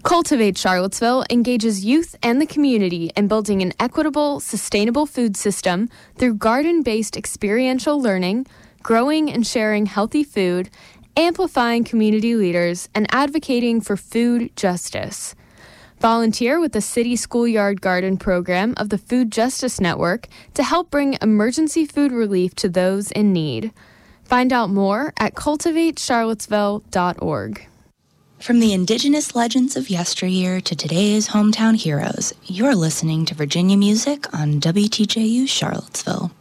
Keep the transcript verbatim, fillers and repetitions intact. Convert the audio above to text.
Cultivate Charlottesville engages youth and the community in building an equitable, sustainable food system through garden-based experiential learning, growing and sharing healthy food, amplifying community leaders, and advocating for food justice. Volunteer with the City Schoolyard Garden program of the Food Justice Network to help bring emergency food relief to those in need. Find out more at cultivate charlottesville dot org. From the indigenous legends of yesteryear to today's hometown heroes, you're listening to Virginia Music on W T J U Charlottesville.